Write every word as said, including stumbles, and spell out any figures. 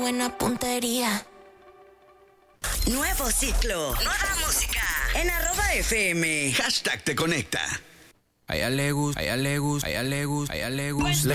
buena puntería. Nuevo ciclo, nueva música en arroba F M. Hashtag te conecta. A ella le gusta, a ella le gusta, a ella le gusta, a ella le gusta.